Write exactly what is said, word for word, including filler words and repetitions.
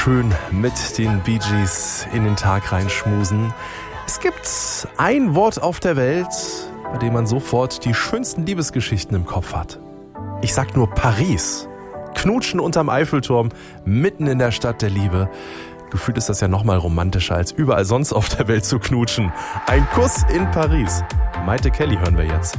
schön mit den Bee Gees in den Tag reinschmusen. Es gibt ein Wort auf der Welt, bei dem man sofort die schönsten Liebesgeschichten im Kopf hat. Ich sag nur Paris. Knutschen unterm Eiffelturm, mitten in der Stadt der Liebe. Gefühlt ist das ja noch mal romantischer, als überall sonst auf der Welt zu knutschen. Ein Kuss in Paris. Maite Kelly hören wir jetzt.